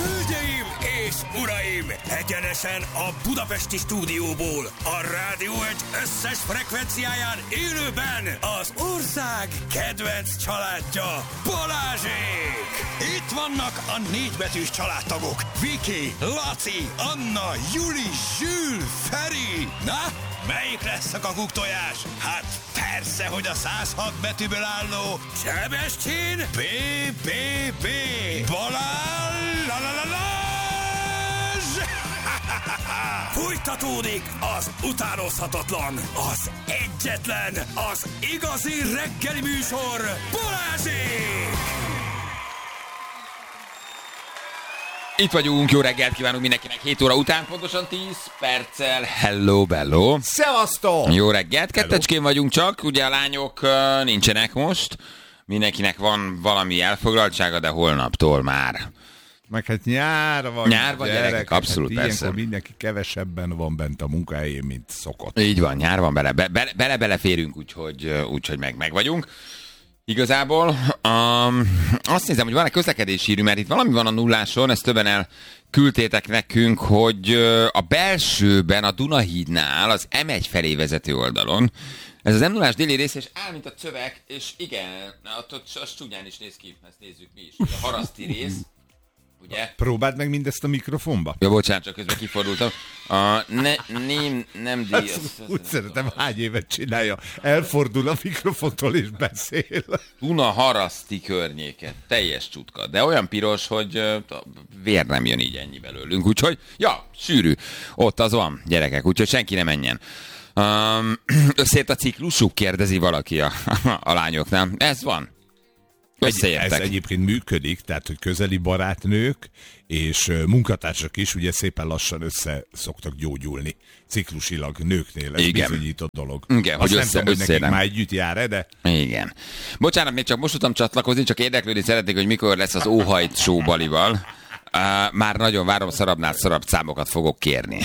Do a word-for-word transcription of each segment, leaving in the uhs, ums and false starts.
Hölgyeim és uraim, egyenesen a budapesti stúdióból, a Rádió egy összes frekvenciáján élőben az ország kedvenc családja, Balázsék! Itt vannak a négybetűs családtagok, Viki, Laci, Anna, Juli, Zsül, Feri. Na, melyik lesz a kakuktojás? Hát persze, hogy a száz hat betűből álló Sebestyén bé bé bé Balázs! La, la, la, la. Folytatódik az utánozhatatlan, az egyetlen, az igazi reggeli műsor, Balázsék! Itt vagyunk, jó reggelt kívánunk mindenkinek hét óra után, pontosan tíz perccel. Hello, bello. Szevasztok! Jó reggelt, kettecskén vagyunk csak, ugye a lányok uh, nincsenek most. Mindenkinek van valami elfoglaltsága, de holnaptól már. Meg hát nyár van. Nyár van, gyerekek, gyerekek abszolút, hát persze. Mindenki kevesebben van bent a munkahelyén, mint szokott. Így van, nyár van, bele, bele, bele, beleférünk, úgyhogy, úgyhogy meg, meg vagyunk. Igazából um, azt nézem, hogy van-e közlekedési hírű, mert itt valami van a nulláson, ezt többen elküldtétek nekünk, hogy a belsőben, a Dunahídnál, az em egy felé vezető oldalon, ez az em nullás déli rész, és áll, mint a csövek, és igen, ott az csúnyán is néz ki, ezt nézzük mi is, a haraszti rész. Ugye? Próbáld meg mindezt a mikrofonba. Ja, bocsánat, csak közben kifordultam. A, ne, nem, nem díjas. Úgy szeretem, hány évet csinálja. Elfordul a mikrofontól és beszél. Duna-Haraszti környéket. Teljes csutka. De olyan piros, hogy uh, vér nem jön így ennyi belőlünk. Úgyhogy, ja, sűrű. Ott az van, gyerekek. Úgyhogy senki ne menjen. Um, összeért a ciklusuk, kérdezi valaki a, a lányoknál. Ez van. Ez egyébként működik, tehát, hogy közeli barátnők és munkatársak is ugye szépen lassan össze szoktak gyógyulni. Ciklusilag nőknél ez igen. Bizonyított dolog. Igen, azt hogy nem össze, tudom, hogy nekik nem. már együtt jár-e, de... Igen. Bocsánat, még csak most tudtam csatlakozni, csak érdeklődni szeretnék, hogy mikor lesz az Óhajt Show Balival. Uh, már nagyon várom, szarabbnál szarabb számokat fogok kérni.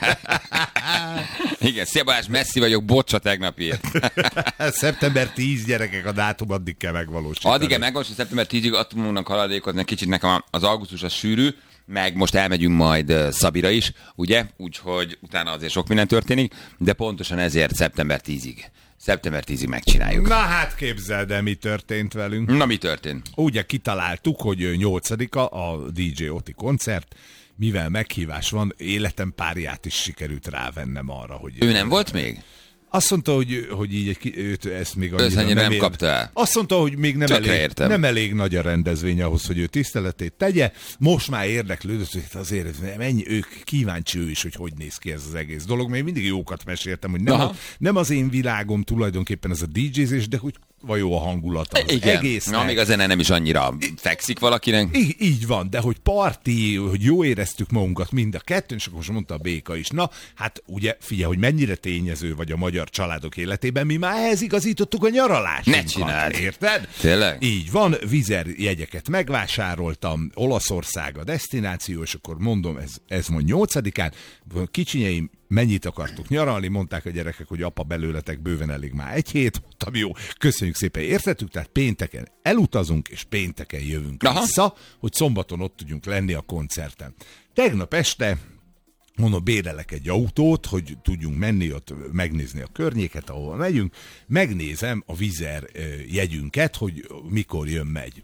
Igen, szia Balázs, messzi vagyok, bocs a tegnapért. szeptember tíz gyerekek, a dátum addig kell megvalósítani. Addig kell megvalósítani, szeptember tízig adtunk haladékot, mert kicsit nekem az augusztus az sűrű, meg most elmegyünk majd Szabira is, ugye? Úgyhogy utána azért sok minden történik, de pontosan ezért szeptember tízig. Szeptember tízig megcsináljuk. Na hát képzeld el, mi történt velünk. Na mi történt? Ugye kitaláltuk, hogy nyolcadika a dé dzsé Oti koncert, mivel meghívás van, életem párját is sikerült rávennem arra, hogy... Ő nem volt még? Azt mondta, hogy, hogy így egy, őt ezt még annyira nem, nem ér... kapta el. Azt mondta, hogy még nem elég, nem elég nagy a rendezvény ahhoz, hogy ő tiszteletét tegye. Most már érdeklődött, hogy azért mennyi, ők kíváncsi ő is, hogy hogy néz ki ez az egész dolog. Még mindig jókat meséltem, hogy nem, a, nem az én világom tulajdonképpen ez a dé jézés, de hogy vajon a hangulata az igen. egésznek. Na, még a zene nem is annyira fekszik valakinek. Így, így van, de hogy parti, hogy jó éreztük magunkat mind a kettőn, és akkor most mondta a Béka is. Na, hát ugye figyelj, hogy mennyire tényező vagy a magyar családok életében, mi már ehhez igazítottuk a nyaralásunkat. Ne csináld. Érted? Tényleg? Így van, Vizer jegyeket megvásároltam, Olaszország a desztináció, és akkor mondom, ez, ez mond nyolcadikán, kicsinyeim, mennyit akartuk nyaralni, mondták a gyerekek, hogy apa, belőletek bőven elég már egy hét, mondtam, jó, köszönjük szépen, értettük, tehát pénteken elutazunk, és pénteken jövünk Aha. vissza, hogy szombaton ott tudjunk lenni a koncerten. Tegnap este, mondom, bérelek egy autót, hogy tudjunk menni ott, megnézni a környéket, ahol megyünk, megnézem a Vizer jegyünket, hogy mikor jön, megy.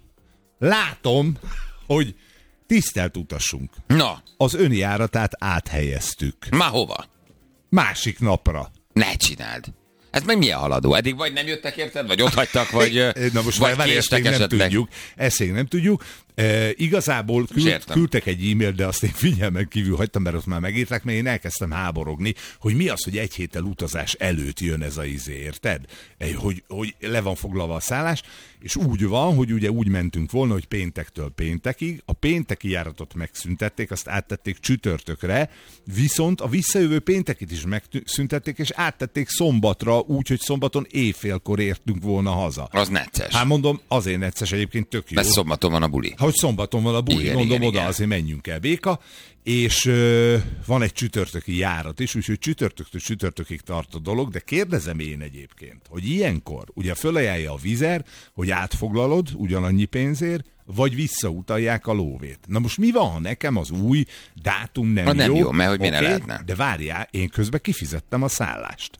Látom, hogy tisztelt utassunk. Na. Az önjáratát áthelyeztük. Már hova? Másik napra. Ne csináld. Ez meg milyen haladó? Eddig vagy nem jöttek, érted? Vagy ott hagytak, vagy, Na most vagy már késtek nem esetleg? Tudjuk. Ezt még nem tudjuk. E, igazából küld, küldtek egy e-mailt, de azt én figyelmen kívül hagytam, mert ott már megírták, mert én elkezdtem háborogni, hogy mi az, hogy egy héttel utazás előtt jön ez a izé, érted? E, hogy, hogy le van foglalva a szállás, és úgy van, hogy ugye úgy mentünk volna, hogy péntektől péntekig, a pénteki járatot megszüntették, azt áttették csütörtökre, viszont a visszajövő péntekit is megszüntették, és áttették szombatra, úgy, hogy szombaton éjfélkor értünk volna haza. Az necces. Hát mondom, azért necces, egyébként tök jó. Mert szombaton van a buli. Hogy szombaton van a buli, igen, mondom, igen, oda igen. azért menjünk el, Béka, és ö, van egy csütörtöki járat is, úgyhogy csütörtöktől csütörtökig tart a dolog, de kérdezem én egyébként, hogy ilyenkor ugye fölajánlja a Vizer, hogy átfoglalod ugyanannyi pénzért, vagy visszautalják a lóvét. Na most mi van, ha nekem az új dátum nem, ha nem jó? jó, mert hogy okay, miért ne lehetne? De várjál, én közben kifizettem a szállást.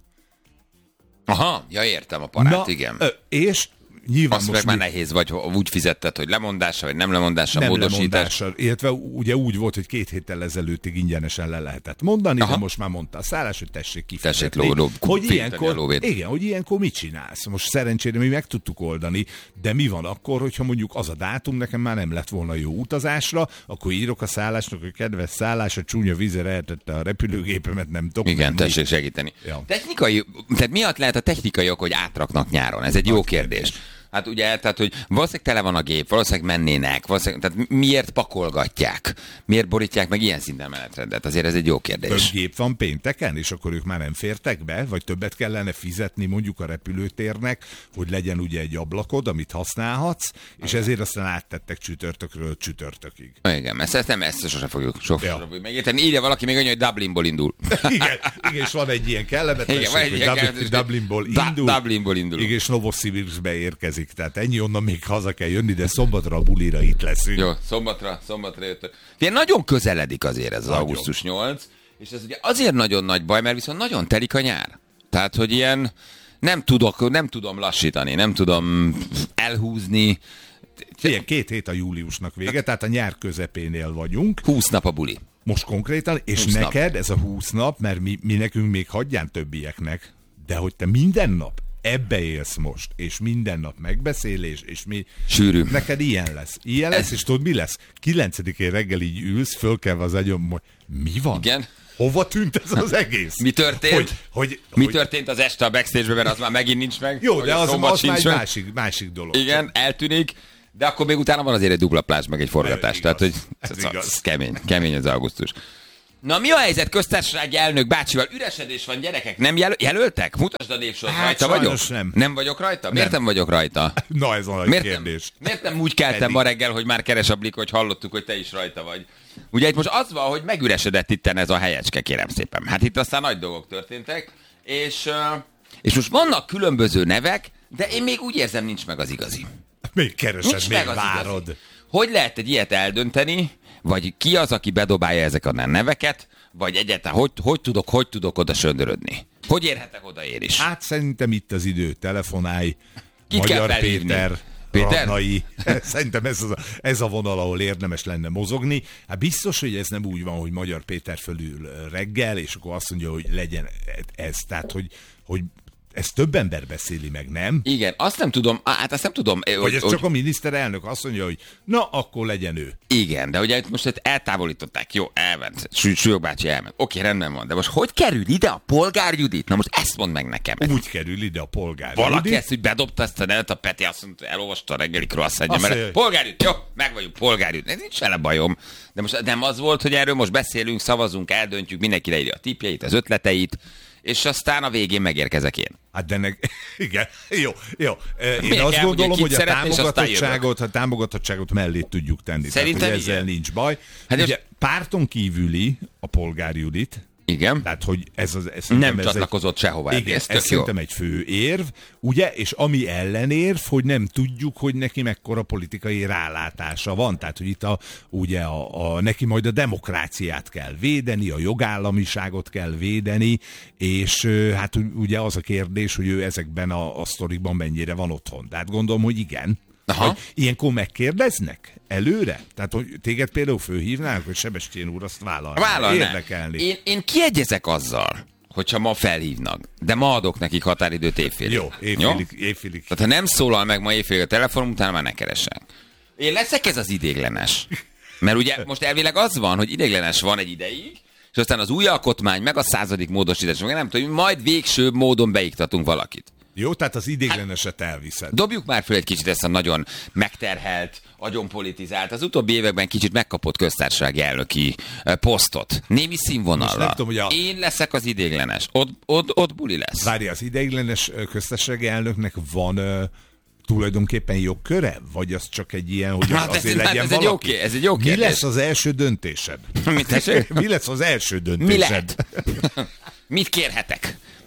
Aha, ja értem a parát, Na, igen. Ö, és nyilván azt most meg mi... már nehéz, vagy úgy fizetted, hogy lemondása, vagy nem lemondása, nem módosítás. lemondással, illetve ugye úgy volt, hogy két héttel ezelőttig ingyenesen le lehetett mondani, Aha. de most már mondta a szállás, hogy tessék kifizetni. Tessék ló, ló, hogy ilyenkor, igen, hogy ilyenkor mit csinálsz? Most szerencsére mi meg tudtuk oldani, de mi van akkor, hogyha mondjuk az a dátum nekem már nem lett volna jó utazásra, akkor írok a szállásnak, hogy kedves szállás, a csúnya vízre eltette a repülőgépemet, nem tudok. Igen, menni. tessék segíteni. Ja. Technikai, tehát miatt lehet a technikai ok, hogy átraknak nyáron? Ez egy jó kérdés. Hát ugye, tehát, hogy valószínűleg tele van a gép, valószínűleg mennének, valószínűleg, tehát miért pakolgatják? Miért borítják meg ilyen szinten menetrendet? Azért ez egy jó kérdés. Több gép van pénteken, és akkor ők már nem fértek be, vagy többet kellene fizetni mondjuk a repülőtérnek, hogy legyen ugye egy ablakod, amit használhatsz, és ezért aztán áttettek csütörtökről csütörtökig. Igen, ezt, ezt nem, ezt sose fogjuk sose ja. megérteni. Írja valaki még annyi, hogy Dublinból indul. igen, igen, és van egy ilyen kellemetlenség, hogy Dublin, Dublinból indul, da, Dublinból indul. Igen, és Novosibirskbe érkezik. Tehát ennyi, onnan még haza kell jönni, de szombatra a bulira itt leszünk. Jó, szombatra, szombatra jött. Ilyen nagyon közeledik azért ez az nagyon. augusztus nyolc, és ez ugye azért nagyon nagy baj, mert viszont nagyon telik a nyár. Tehát, hogy ilyen nem tudok, nem tudom lassítani, nem tudom elhúzni. Ilyen két hét a júliusnak vége, tehát a nyár közepénél vagyunk. húsz nap a buli. Most konkrétan, és neked nap. Ez a húsz nap, mert mi, mi nekünk még hagyján többieknek, de hogy te minden nap ebbe élsz most, és minden nap megbeszélés, és mi... Sűrű. Neked ilyen lesz. Ilyen lesz, Ez... és tudod, mi lesz? kilencedikén reggel így ülsz, fölkelve az agyom, hogy mi van? Igen. Hova tűnt ez az egész? Mi történt? Hogy, hogy, mi hogy... történt az este a backstage-ben, mert az már megint nincs meg? Jó, de az, az már egy másik, másik dolog. Igen, eltűnik, de akkor még utána van azért egy dupla plázs, meg egy forgatás. Tehát, hogy ez, ez, ez kemény, kemény az augusztus. Na mi a helyzet, köztársasági elnök bácsival? Üresedés van, gyerekek, nem jelöl- jelöltek? Mutasd a névsort, hát, rajta vagyok? Nem. Nem vagyok rajta? Miért nem, nem vagyok rajta? Na ez a nagy miért kérdés. Nem, miért nem úgy keltem Eddig. ma reggel, hogy már keres a Blik, hogy hallottuk, hogy te is rajta vagy? Ugye itt most az van, hogy megüresedett itten ez a helyecske, kérem szépen. Hát itt aztán nagy dolgok történtek, és, és most vannak különböző nevek, de én még úgy érzem, nincs meg az igazi. Még keresed, nincs még várod. Igazi. Hogy lehet egy ilyet eldönteni, vagy ki az, aki bedobálja ezeket a neveket, vagy egyáltalán hogy, hogy tudok, hogy tudok oda söndörödni? Hogy érhetek oda én is? Hát szerintem itt az idő, telefonálj, Kit Magyar Péter, Péter? Radnai. Szerintem ez a, ez a vonal, ahol érdemes lenne mozogni. Hát biztos, hogy ez nem úgy van, hogy Magyar Péter fölül reggel, és akkor azt mondja, hogy legyen ez. Tehát, hogy, hogy ezt több ember beszéli meg, nem? Igen, azt nem tudom, hát azt nem tudom. Vagy hogy, ez hogy... csak a miniszterelnök azt mondja, hogy na, akkor legyen ő. Igen, de ugye most eltávolították, jó, elment, Súlyog bácsi elment, oké, rendben van, de most hogy kerül ide a Polgár Judit? Na most ezt mondd meg nekem. Úgy kerül ide a Polgár Valaki Judit. ezt, hogy bedobta ezt a nevet, a Peti azt mondta, elolvasta a reggeli croissantja, mert hogy... Polgár Judit, jó, meg vagyunk, Polgár Judit, ez nincs vele bajom. De most nem az volt, hogy erről most beszélünk, szavazunk, eldöntjük, mindenki leírja a tippjeit, az ötleteit, és aztán a végén megérkezek én. Hát de ne... igen, jó, jó. Én Miért azt kell, gondolom, hogy a támogatottságot, a támogatottságot mellé tudjuk tenni. Szerintem tehát, ezzel nincs baj. Hát ugye, most... párton kívüli a Polgár Judit. Igen. Tehát, hogy ez az... Ez nem ez csatlakozott egy, sehova. Igen, ez, ez szerintem egy fő érv, ugye, és ami ellenérv, hogy nem tudjuk, hogy neki mekkora politikai rálátása van. Tehát, hogy itt a, ugye a, a, neki majd a demokráciát kell védeni, a jogállamiságot kell védeni, és hát ugye az a kérdés, hogy ő ezekben a, a sztorikban mennyire van otthon. Tehát gondolom, hogy igen. Hogy ilyenkor megkérdeznek előre? Tehát, hogy téged például fölhívnánk, hogy Sebestyén úr azt vállalná. Vállalná. Érdekelni. Én, én kiegyezek azzal, hogyha ma felhívnak, de ma adok nekik határidőt évfélig. Jó, évfélig. évfélig. Tehát ha nem szólal meg ma évfélig a telefonom, utána már ne keressen. Én leszek ez az idéglenes. Mert ugye most elvileg az van, hogy idéglenes van egy ideig, és aztán az új alkotmány, meg a századik módosítás, meg nem tudom, majd végső módon beiktatunk valakit. Jó, tehát az idégleneset elviszed. Dobjuk már föl egy kicsit ezt a nagyon megterhelt, agyonpolitizált, az utóbbi években kicsit megkapott köztársasági elnöki posztot. Némi színvonalra. Tudom, a... Én leszek az idéglenes. Ott, ott, ott buli lesz. Várj, az idéglenes köztársasági elnöknek van uh, tulajdonképpen jogköre? Vagy az csak egy ilyen, hogy hát azért ez, legyen ez valaki? Egy jó, ez egy jó kérdés. Mi lesz az első döntésed? Mit Mi lesz az első döntésed? Mi lehet? Mit kérhetek?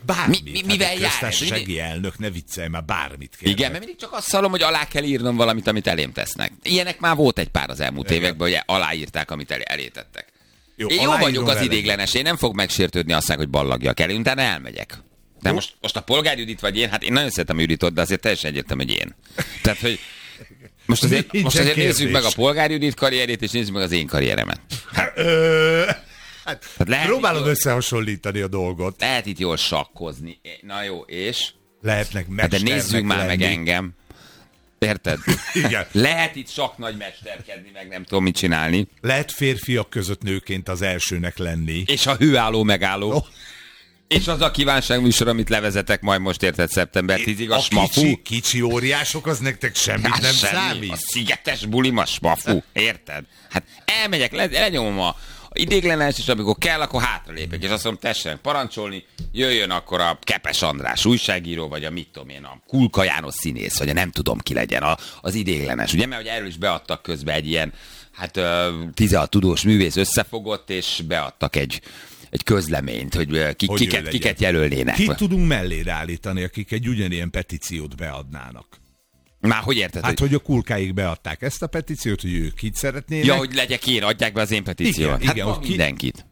bármit. Mi, mi, mivel hát egy jár? köztársasági elnök, ne viccelj, már bármit kell. Igen, mert mindig csak azt hallom, hogy alá kell írnom valamit, amit elém tesznek. Ilyenek már volt egy pár az elmúlt Igen. években, hogy aláírták, amit elé, elé tettek. Jó, Én jó aláírom vagyok az vele. idéglenes, én nem fog megsértődni aztán, hogy ballagjak el, én utána elmegyek. De most, most a Polgár Judit vagy én, hát én nagyon szeretem a Juditot, de azért teljesen egyértelmű, hogy én. Tehát, hogy most azért, Nincsen most azért nézzük kérdés. meg a Polgár Judit karrierét, és nézzük meg az én karrieremet. Hát, ö, hát, lehet, próbálom hogy- összehasonlítani a dolgot. Lehet itt jól sakkozni. Na jó, és? Lehetnek Hát de mesternek nézzük már meg lenni. engem. Érted? Igen. Lehet itt sok nagy mesterkedni, meg nem tudom mit csinálni. Lehet férfiak között nőként az elsőnek lenni. És a hőálló megálló. Oh. És az a kívánságműsor, amit levezetek majd most, érted, szeptember tízig, a, a smafu. kicsi, kicsi óriások, az nektek semmit Hát nem semmi. számít. A szigetes bulim a smafu, érted? Hát elmegyek, le, lenyomom a idéglenes, és amikor kell, akkor hátralépek, és azt mondom, tessenek parancsolni, jöjjön akkor a Kepes András újságíró, vagy a mit tudom én, a Kulka János színész, vagy a nem tudom ki legyen, a, az idéglenes. Ugye, mert hogy erről is beadtak közben egy ilyen, hát tizenhat tudós művész összefogott, és beadtak egy egy közleményt, hogy, ki, Hogy kiket, ő kiket jelölnének. Kit tudunk mellére állítani, akik egy ugyanilyen petíciót beadnának? Már hogy érted? Hát, hogy a Kulkáig beadták ezt a petíciót, hogy ők kit szeretnének. Ja, hogy legyek én, adják be az én petíciót. Igen, Hát igen, ma hogy ki- mindenkit.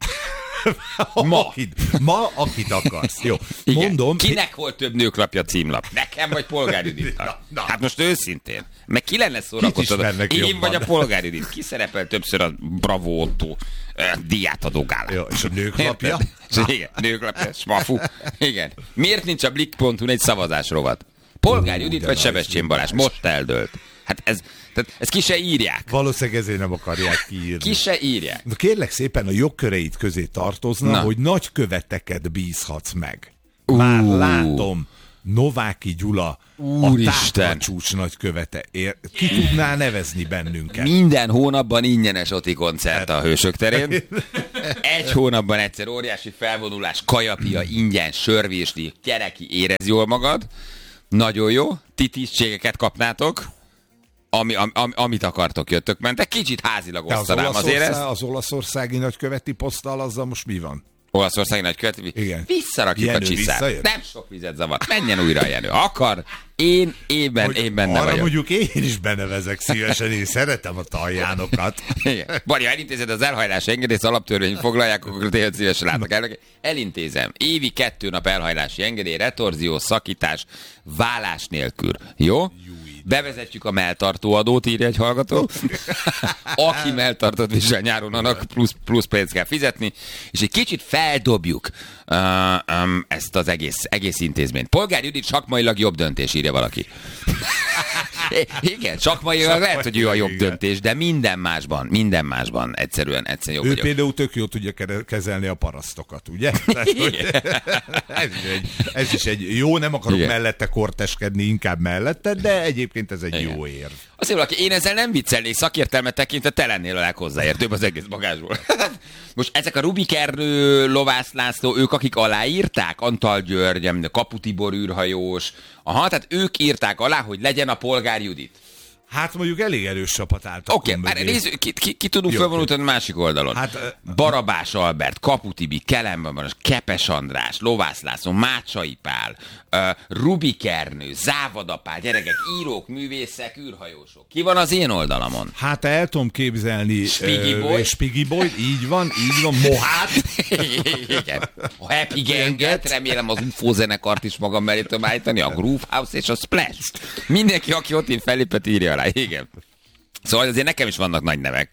ma. Akit, ma, akit akarsz. Jó, Igen. mondom. Kinek volt több nőklapja címlap? Nekem vagy Polgár Juditnak? Na, na. Hát most őszintén. Meg ki lenne szórakoztató? ismernek Én jobban? vagy a Polgár Judit? Ki szerepel többször a Bravo Otto eh, díjátadó gálán? Jó, és a nőklapja? Érted? És igen, nőklapja, smafu. Igen. Miért nincs a Blick pont hu egy szavazás rovat? Polgár Ú, Judit de vagy nagy Sebestyén Balázs? tudás. Most eldőlt. Hát ez, tehát ezt ki se írják. Valószínűleg ezért nem akarják kiírni. Ki se írják. Na kérlek szépen, a jogköreit közé tartozna, Na. hogy nagyköveteket bízhatsz meg. Már Ú. látom, Nováky Gyula, Úristen. a Tátra csúcs nagykövete. Ér, ki tudná nevezni bennünket? Minden hónapban ingyenes Oti koncert a Hősök terén. Egy hónapban egyszer óriási felvonulás, kajapia, ingyen, sörvésli, gyereki, érez jól magad. Nagyon jó. Ti tisztségeket kapnátok. Ami, am, am, amit akartok, jöttök, mentek. Kicsit házilag De az, osztanám azért ezt. Olaszország, az olaszországi nagyköveti poszttal, azzal most mi van? Olaszországi nagykövet. Igen. Visszarakjuk Jenő a csiszát. visszajön? Nem sok vizet zavar. Menjen újra a Jenő. Akar. Én, ében, Hogy én benne arra vagyok. mondjuk én is benevezek szívesen, én szeretem a taljánokat. Igen. Bari, ha elintézed az elhajlási engedélyt, az alaptörvény foglalják, akkor tényleg szívesen látok el. Elintézem. Évi kettő nap elhajlási engedély, retorzió, szakítás, vállás nélkül. Jó? Bevezetjük a melltartóadót, írja egy hallgató. Aki melltartót visel nyáron, annak plusz, plusz pénzt kell fizetni, és egy kicsit feldobjuk uh, um, ezt az egész, egész intézményt. Polgár Judit sakmailag jobb döntés, írja valaki. Igen, sakmailag lehet, hogy ő a jobb igen. döntés, de minden másban, minden másban egyszerűen, egyszerűen jobb Ő vagyok. például tök jól tudja kere- kezelni a parasztokat, ugye? Tehát, hogy ez, is egy, ez is egy jó, nem akarok Igen. mellette korteskedni, inkább mellette, de egyébként ez egy Igen. jó érv. Azt mondja, valaki, én ezzel nem viccelnék, szakértelmet tekintve te lennél a leghozzáértőbb az egész bagázsból. Most ezek a Rubik Ernő, Lovász László, ők akik aláírták, Antal György, Kapu Tibor űrhajós, aha, tehát ők írták alá, hogy legyen a Polgár Judit. Hát mondjuk elég erős csapat álltak. Oké, okay, már nézzük, ki, ki, ki tudunk Jó, felvonulni a másik oldalon. Hát, Hát, ö- Barabás Albert, Kapu Tibi, Kelemben van, Kepes András, Lovász László, Mácsai Pál, uh, Rubik Ernő, Závada Pál, gyerekek, írók, művészek, űrhajósok. Ki van az én oldalamon? Hát el tudom képzelni Spiggy ö, Boy. Spiggy Boy, így van, így van, Mohát. Igen. A Happy Ganget, remélem az u f o zenekart is magam mellé tudom állítani, a Groove House és a Splash. Mindenki, aki ott én fellépett, írja alá. Igen. Szóval azért nekem is vannak nagy nevek.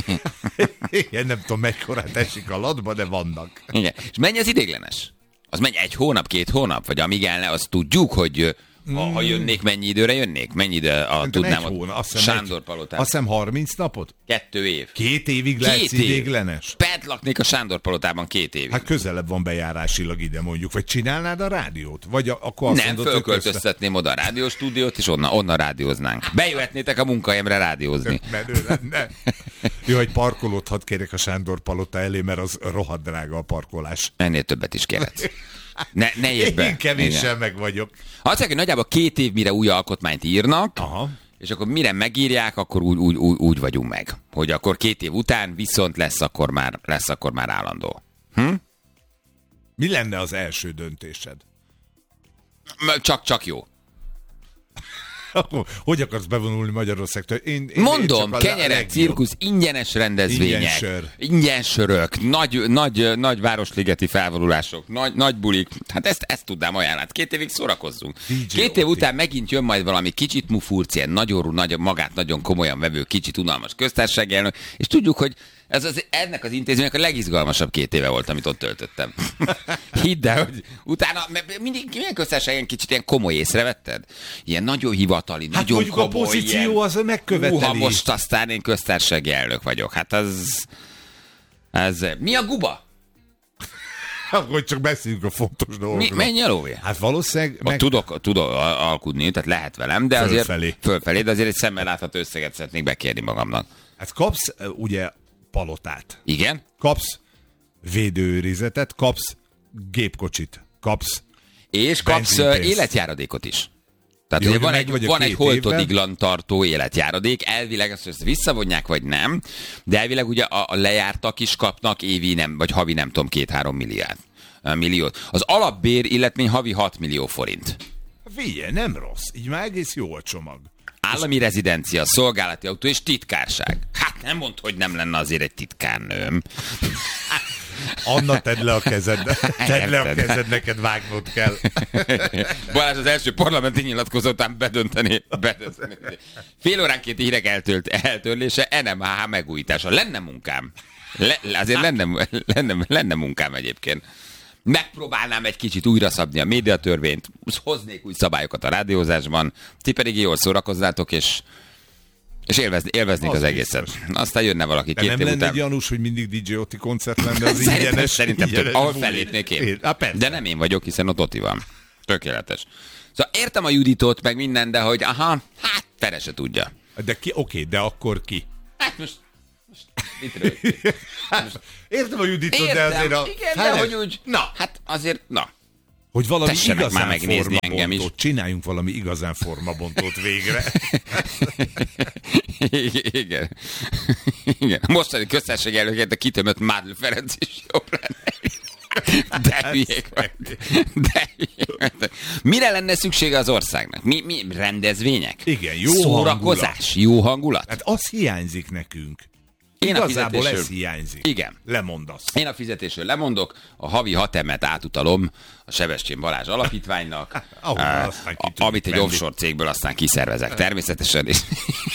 Igen, nem tudom, mekkorát esik a latba, de vannak. Igen. És mennyi az idéglenes? Az mennyi egy hónap, két hónap? Vagy amíg el ne, azt tudjuk, hogy ha, ha jönnék, mennyi időre jönnék? Mennyi ide a, Szerintem tudnám, egy a hónap, azt hiszem Sándor egy- palotán. Azt hiszem harminc napot? Kettő év. Két évig lehetsz idéglenes? Bent laknék a Sándor palotában két évig. Hát közelebb van bejárásilag ide mondjuk. Vagy csinálnád a rádiót? Vagy a, akkor azt Nem, mondod, hogy közte- fölköltöztetném oda a rádióstúdiót, és onnan, onnan rádióznánk. Bejöhetnétek a munkahelyemre rádiózni. Menő lenne. Jó, egy parkolót hadd kérek a Sándor palota elé, mert az rohadt drága a parkolás. Ennél többet is kérhetsz. Ne, ne írd be. Én kevéssel Igen. meg vagyok. Azt mondják, hogy nagyjából két év, mire új alkotmányt írnak, Aha. és akkor mire megírják, akkor úgy, úgy, úgy, úgy vagyunk meg. Hogy akkor két év után viszont lesz akkor már, lesz akkor már állandó. Hm? Mi lenne az első döntésed? Csak, csak jó. Hogy akarsz bevonulni Magyarországtól? Én, én Mondom, kenyerek, cirkusz, ingyenes rendezvények, ingyen, sör. ingyen sörök, nagy, nagy, nagy városligeti felvonulások, nagy, nagy bulik. Hát ezt, ezt tudnám ajánlani. Két évig szórakozzunk. dé jé Két év után megint jön majd valami kicsit mufurcien, nagyorú, nagy, magát nagyon komolyan vevő, kicsit unalmas köztársasági elnök, és tudjuk, hogy ez az, ennek az intézménynek a legizgalmasabb két éve volt, amit ott töltöttem. Hidd el, hogy utána mindig milyen köztársaság kicsit ilyen komoly, észrevetted? Ilyen nagyon hivatali, hát nagyon komoly. A pozíció ilyen, az megköveteli. Uha, most aztán én köztársasági elnök vagyok. Hát az... Ez... Mi a guba? Hogy csak beszéljünk a fontos dolgokról. Mi, menj el, Óvé? Hát valószínűleg... Meg... Tudok, tudok alkudni, tehát lehet velem, de fölfelé. azért... Fölfelé. De azért egy szemmel látható összeget szeretnék bekérni magamnak. Hát kapsz ugye palotát. Igen? Kapsz védőőrizetet, kapsz gépkocsit, kapsz és kapsz életjáradékot is. Tehát jó, ugye van egy, van egy holtodiglan tartó életjáradék, elvileg ezt, ezt visszavonják, vagy nem, de elvileg ugye a, a lejártak is kapnak évi nem, vagy havi nem tudom, két-három milliárd. Milliót. Az alapbér illetmény havi hat millió forint. Figyelj, nem rossz. Így már egész jó a csomag. Állami rezidencia, szolgálati autó és titkárság. Hát nem mondd, hogy nem lenne azért egy titkárnőm. Anna, tedd le a kezed. Tedd le a kezed, neked vágnod kell. Balázs az első parlamenti nyilatkozatán bedönteni. bedönteni. Fél óránként hírek eltölt, eltörlése, en em há megújítása. Lenne munkám. Le, azért lenne, lenne, lenne munkám egyébként. Megpróbálnám egy kicsit újra szabni a médiatörvényt, hoznék új szabályokat a rádiózásban, ti pedig jól szórakozzátok, és, és élvezni, élveznék az, az egészet. Aztán jönne valaki két nem év lenne után. gyanús, hogy mindig dé jé Oti koncert lenne az szerintem, ingyenes. Szerintem ingyenes több, ahol fellépnék én. Há, de nem én vagyok, hiszen ott Oti van. Tökéletes. Szóval értem a Juditot, meg minden, de hogy aha, hát fele se tudja. De ki, oké, de akkor ki? Hát most... most most, értem a Juditot, értem, de azért a... igen, de hogy úgy... Na, hát azért, na. Hogy valami Tessenek igazán már megnézni engem is. Csináljunk valami igazán formabontót végre. Igen. Igen. A mostani köztársasági elnöket a kitömött Mádl Ferenc is jobb lenne. De hülyék vagy. De hülyék vagy. Mire lenne szüksége az országnak? Mi, mi rendezvények? Igen, jó szórakozás, hangulat. jó hangulat. Hát az hiányzik nekünk. Én Igazából ez hiányzik. Igen. Lemondasz. Én a fizetésről lemondok, a havi hat emet átutalom a Sebestyén Balázs alapítványnak, oh, uh, amit egy venni. Offshore cégből aztán kiszervezek természetesen, és,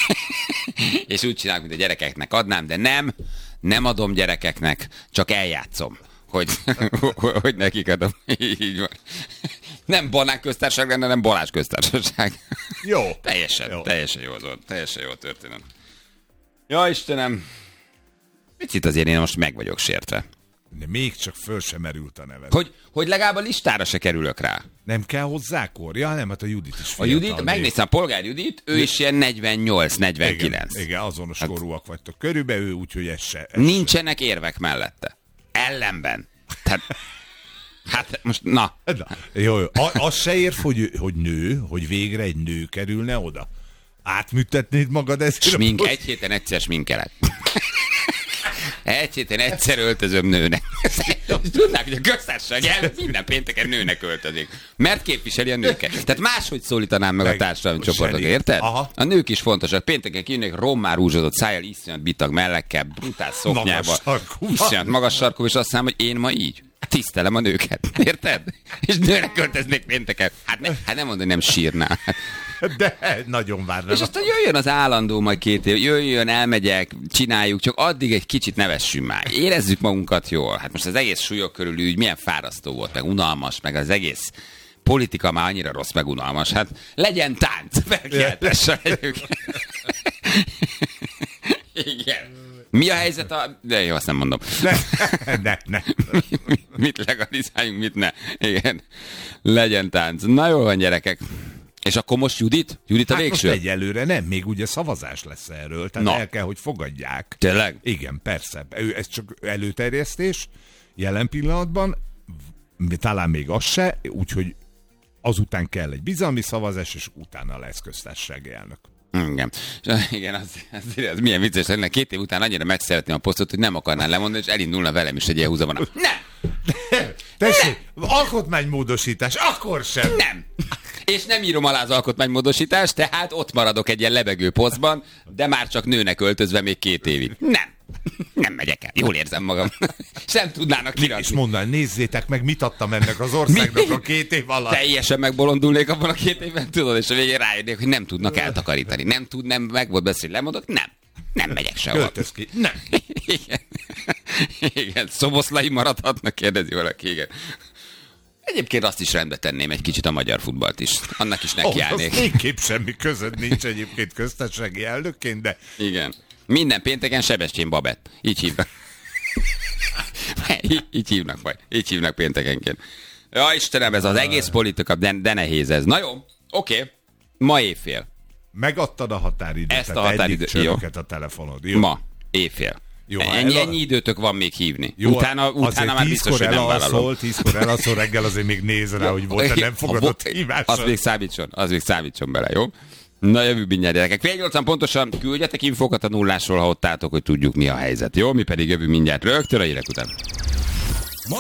és úgy csinálok, mint a gyerekeknek adnám, de nem, nem adom gyerekeknek, csak eljátszom, hogy, hogy nekik adom. Így van. Nem Banán köztársaság lenne, nem Balázs köztársaság. Jó. teljesen, jó. teljesen jó az volt, teljesen jó a történet. Ja, Istenem. Picit azért én most meg vagyok sértve. De még csak föl sem merült a neved. Hogy, hogy legalább a listára se kerülök rá. Nem kell hozzá kor? Ja, nem, hát a Judit is fiatal. A Judit, megnéztem a Polgár Judit, ő is ilyen negyvennyolc negyvenkilenc. Igen, igen, azonos hát, korúak vagytok körülbelül, úgyhogy ez se. Ez nincsenek se. Érvek mellette. Ellenben. Tehát, hát most, na. na jó, jó. A, az se érv, hogy, hogy nő, hogy végre egy nő kerülne oda. Átműtetnéd magad ezért? Smink, egy héten egyszer sminkelek. Egy héten egyszer öltözöm nőnek. Tudnák, hogy a köztársaság minden pénteken nőnek öltözik. Mert képviseli a nőket. Tehát máshogy szólítanám meg, meg a társadalmi csoportot, érted? Aha. A nők is fontosak. Pénteken kijönnek rommá rúzsodott szájjal, iszonyat bitag mellekkel, brutál szoknyával. Iszonyat magas sarkú, és azt mondom, hogy én ma így. Tisztelem a nőket. Érted? És nőnek öltöznék pénteken. Hát, ne, hát nem mondom, hogy nem sírnál. De nagyon várnám. És aztán jöjjön az állandó majd két év, jöjjön, elmegyek, csináljuk, csak addig egy kicsit nevessünk már. Érezzük magunkat jól. Hát most az egész súlyok körül ügy milyen fárasztó volt, meg unalmas, meg az egész politika már annyira rossz, meg unalmas. Hát legyen tánc, felkiáltással egyébként. Igen. Mi a helyzet a... De jó, azt nem mondom. Ne, ne, ne. Mit legalizáljunk, mit ne. Igen. Legyen tánc. Na jól van, gyerekek. És akkor most Judit? Judit a hát végső? Most egyelőre nem, még ugye szavazás lesz erről, tehát Na. el kell, hogy fogadják. Tényleg? Igen, persze. Ez csak előterjesztés jelen pillanatban, talán még az se, úgyhogy azután kell egy bizalmi szavazás, és utána lesz köztársasági elnök. Igen. Igen, az, az, az milyen vicces lenne. Két év után annyira megszeretném a posztot, hogy nem akarnál lemondani, és elindulna velem is egy ilyen húzavona. Nem! Tessék, alkotmánymódosítás, akkor sem. Nem. És nem írom alá az alkotmánymódosítást, tehát ott maradok egy ilyen lebegő posztban, de már csak nőnek öltözve még két évig. Nem. Nem megyek el. Jól érzem magam. Sem tudnának kirakni. És mondaná, nézzétek meg, mit adtam ennek az országnak a két év alatt. Teljesen megbolondulnék abban a két évben, tudod, és a végén rájönnék, hogy nem tudnak eltakarítani. Nem tud, nem meg volt beszélni, lemondok, nem. Nem megyek sehol. Költöz ki. Nem. Igen. Igen. Szoboszlai maradhatnak, kérdezi valaki, igen. Egyébként azt is rendbe tenném egy kicsit a magyar futballt is. Annak is nekiállnék. Oh, végképp semmi között nincs egyébként köztársasági elnökként, de... Igen. Minden pénteken Sebestyén Babett. Így hívnak. így, így hívnak majd. Így hívnak péntekenként. Ja, Istenem, ez az egész politika, de, de nehéz ez. Na jó, oké. Okay. Ma éjfél. Megadtad a határidőt. Ezt a határidőt. Jó. A telefonod. Jó. Ma éjfél. Jó, ennyi, el... ennyi időtök van még hívni. Jó, utána utána már biztos, hogy nem vállalom. Tízkor elalszol, reggel azért még néz rá, hogy volt, nem fogadott hívásra. Az még számítson, az még számítson bele, jó? Na jövő mindjárt, gyerekek. fél nyolcan pontosan küldjetek infokat a nullásról, ha ott álltok, hogy tudjuk mi a helyzet, jó? Mi pedig jövő mindjárt rögtön a hírek után.